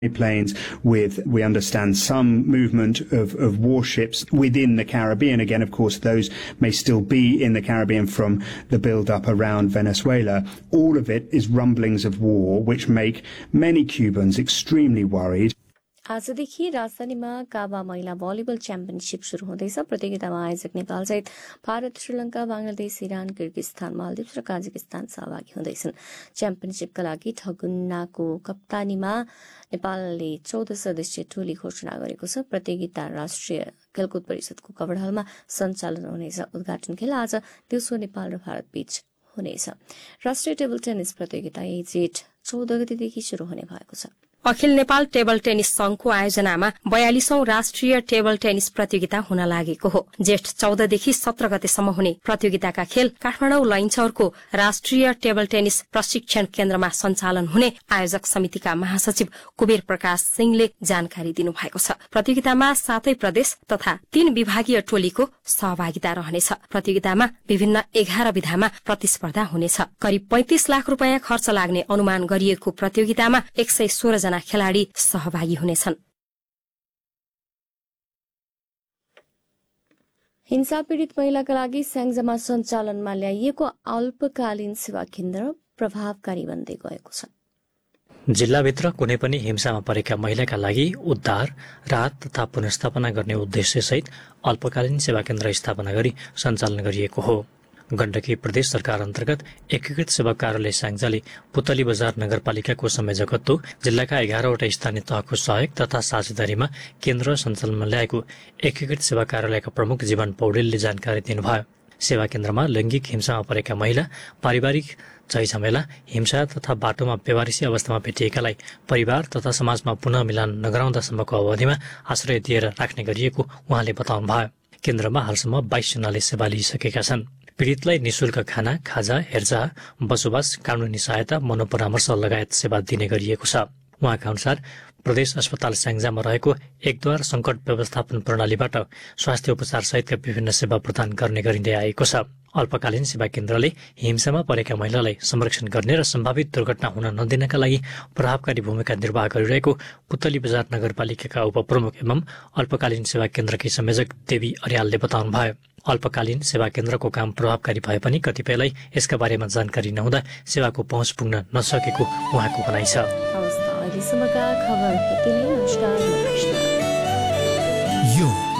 planes with, we understand, some movement of warships within the Caribbean. Again, of course, those may still be in the Caribbean from the build-up around Venezuela. All of it is rumblings of war, which make many Cubans extremely worried. आजदेखि राजधानीमा काबा महिला volleyball championship शुरू हुँदैछ। प्रतियोगितामा आयोजक नेपाल सहित Bharat, Sri Lanka, Bangladesh, Iran, Kyrgyzstan, Maldives र काजाकिस्तान सहभागी हुँदैछन्। च्याम्पियनशिपका लागि ठगुन्नाको कप्तानीमा नेपालले 14 सदस्यीय टोली घोषणा गरेको छ। प्रतियोगिता राष्ट्रिय खेलकुद परिषदको कवरहलमा सञ्चालन हुनेछ। उद्घाटन खेल आज दिउँसो नेपाल र भारत बीच हुनेछ। राष्ट्रिय टेबल टेनिस प्रतियोगिता जेठ 14 गतेदेखि शुरू हुने भएको छ। अखिल नेपाल टेबल टेनिस संघको आयोजनामा 42औं राष्ट्रिय टेबल टेनिस प्रतियोगिता हुन लागेको हो। जेठ 14 देखि 17 गतेसम्म हुने प्रतियोगिताका खेल काठमाडौँ लैनचौरको राष्ट्रिय टेबल टेनिस प्रशिक्षण केन्द्रमा सञ्चालन हुने आयोजक समितिका महासचिव कुबेर प्रकाश सिंहले जानकारी दिनुभएको छ। प्रतियोगितामा 7 प्रदेश तथा 3 विभागीय टोलीको सहभागिता रहनेछ। प्रतियोगितामा विभिन्न 11 विधामा प्रतिस्पर्धा हुनेछ। करिब 35 लाख रुपियाँ खर्च लाग्ने अनुमान गरिएको प्रतियोगितामा 116 जना खेलाड़ी सहभागी हुनेछन्। हिंसा पीड़ित महिलाका लागि स्याङ्जामा सञ्चालनमा ल्याइएको अल्पकालीन सेवा केन्द्र प्रभावकारी बन्दै गएको छ। जिल्लाभित्र कुनै पनि हिंसामा परेका महिलाका लागि उद्धार, राहत तथा पुनर्स्थापना गर्ने उद्देश्यसहित अल्पकालीन सेवा केन्द्र स्थापना गरी सञ्चालन गरिएको हो। गण्डकी प्रदेश सरकार अन्तर्गत एकीकृत सेवा कार्यालय स्याङ्जाले पुतली बजार नगरपालिकाको संयोजकत्व, जिल्लाका 11वटा स्थानीय तहको सहयोग तथा साझेदारीमा केन्द्र सञ्चालनमा ल्याएको एकीकृत सेवा कार्यालयका प्रमुख जीवन पौडेलले जानकारी दिनुभयो। सेवा केन्द्रमा लैङ्गिक हिंसामा परेका महिला, पारिवारिक झैझमेला, हिंसा तथा बाटोमा बेवारिसी अवस्थामा भेटिएकालाई परिवार तथा समाजमा पुनः मिलान नगराउँदासम्मको अवधिमा आश्रय दिएर राख्ने गरिएको उहाँले बताउनुभयो। केन्द्रमा हालसम्म 22 जनाले सेवा लिइसकेका छन्। पीड़ितलाई निशुल्क खाना, खाजा, हेरचाह, बसोबास, कानूनी सहायता, मनोपरामर्श लगायत सेवा दिने गरिएको छ। उहाँका अनुसार प्रदेश अस्पताल स्याङ्जामा रहेको एकद्वार संकट व्यवस्थापन प्रणालीबाट स्वास्थ्य उपचार सहितका विभिन्न सेवा प्रदान गर्ने गरिँदै आएको छ। अल्पकालीन सेवा केन्द्रले हिंसामा परेका महिलालाई संरक्षण गर्ने र सम्भावित दुर्घटना हुन नदिनका लागि प्रभावकारी भूमिका निर्वाह गरिरहेको पुतली बजार नगरपालिकाका उपप्रमुख एवं अल्पकालीन सेवा केन्द्रकी संयोजक देवी अर्यालले बताउनुभयो। अल्पकालीन सेवा केन्द्रको काम प्रभावकारी भए पनि कतिपयलाई यसका बारेमा जानकारी नहुँदा सेवाको पहुँच पुग्न नसकेको उहाँको भनाइ छ। अहिलेसम्मका खबर यति नै। नमस्कार। यो